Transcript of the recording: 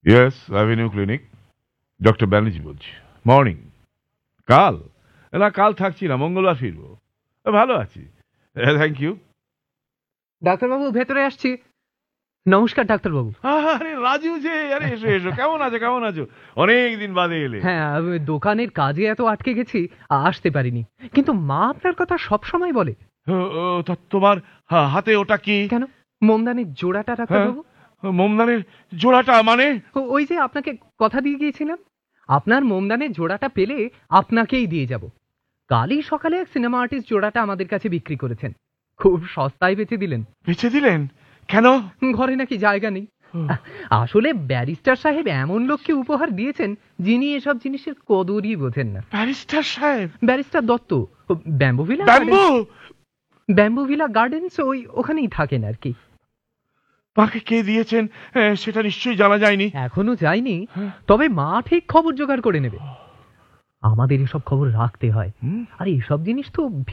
Yes avenue clinic, doctor Banerjee বলছি। Morning. কাল না, কাল থাকছি না, মঙ্গলবার ফিরবো। ভালো আছি, থ্যাংক ইউ। ডাক্তারবাবু ভেতরে আসছি। নমস্কার ডাক্তারবাবু। আরে রাজু যে, আরে এসো এসো, কেমন আছো কেমন আছো, অনেকদিন বাদে এলে। হ্যাঁ, আমি দোকানের কাজে এত আটকে গেছি, আসতে পারিনি। কিন্তু মা আপনার কথা সব সময় বলে। তোমার হাতে ওটা কি? কেন, মোমদানির জোড়াটা ডাক্তারবাবু? মোমদানির জোড়াটা মানে? ওই যে আপনাকে কথা দিয়ে গিয়েছিলাম, আপনার মোমদানের জোড়াটা পেলে আপনাকেই দিয়ে যাব। কালই সকালে এক সিনেমা আর্টিস্ট জোড়াটা আমাদের কাছে বিক্রি করেছেন, খুব সস্তায় বেচে দিলেন। বেচে দিলেন? কেন? ঘরে নাকি জায়গা নেই। আসলে ব্যারিস্টার সাহেব এমন লোককে উপহার দিয়েছেন যিনি এসব জিনিসের কদরই বোঝেন না। ব্যারিস্টার সাহেব? ব্যারিস্টার দত্ত, ব্যাম্বুভিলা গার্ডেন্স, ওখানেই থাকেন আর কি। তাকে কে দিয়েছেন সেটা নিশ্চয়ই জানা যায়নি। এখনো যায়নি, তবে মা ঠিক খবর জোগাড় করে নেবে। আমাদের এসব খবর রাখতে হয়, আর এসব জিনিস তো